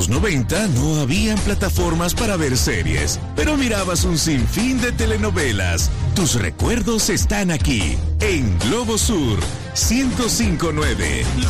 los 90 no habían plataformas para ver series, pero mirabas un sinfín de telenovelas. Tus recuerdos están aquí, en Globo Sur 105.9.